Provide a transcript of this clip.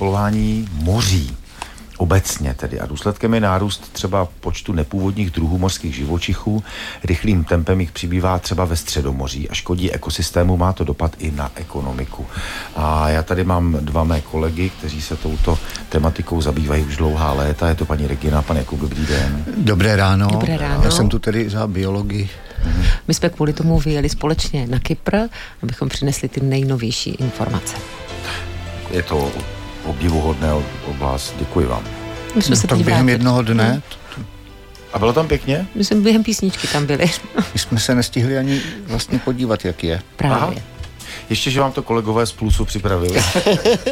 vypolování moří. Obecně tedy. A důsledkem je nárůst třeba počtu nepůvodních druhů mořských živočichů. Rychlým tempem jich přibývá třeba ve Středomoří a škodí ekosystému, má to dopad i na ekonomiku. A já tady mám dva mé kolegy, kteří se touto tematikou zabývají už dlouhá léta. Je to paní Regina, pan Jakub, dobrý den. Dobré ráno. Dobré ráno. Já jsem tu tedy za biologii. My jsme kvůli tomu vyjeli společně na Kypr, abychom přinesli ty nejnovější informace. Je to obdivuhodné od vás. Děkuji vám. My jsme se Tak teď během vrátili. jednoho dne, A bylo tam pěkně? My jsme během písničky tam byli. my jsme se nestihli ani vlastně podívat, jak je. Právě. Aha. Ještě, že vám to kolegové z Plusu připravili.